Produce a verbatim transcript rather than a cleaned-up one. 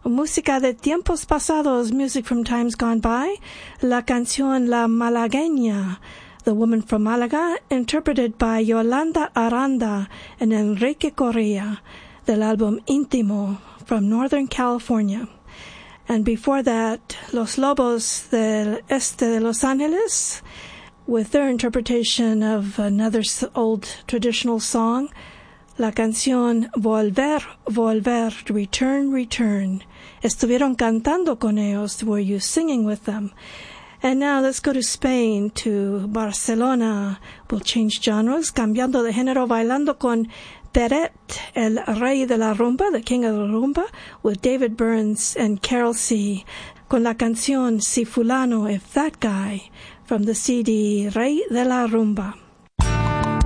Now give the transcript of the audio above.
música de tiempos pasados, music from times gone by, la canción La Malagueña, The Woman from Malaga, interpreted by Yolanda Aranda and Enrique Correa, del álbum Íntimo from Northern California. And before that, Los Lobos del Este de Los Angeles, with their interpretation of another old traditional song, la canción Volver, Volver, Return, Return. Estuvieron cantando con ellos. Were you singing with them? And now let's go to Spain, to Barcelona. We'll change genres, cambiando de género, bailando con Peret, el rey de la rumba, the king of the rumba, with David Burns and Carol C., con la canción Si Fulano, If That Guy, from the C D Rey de la Rumba.